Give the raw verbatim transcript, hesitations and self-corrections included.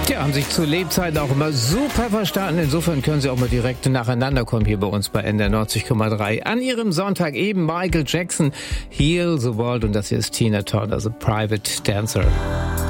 Ja, haben sich zu Lebzeiten auch immer super verstanden. Insofern können sie auch mal direkt nacheinander kommen hier bei uns bei N D R neunzig Komma drei. An ihrem Sonntag eben Michael Jackson, Heal the World. Und das hier ist Tina Turner, The Private Dancer.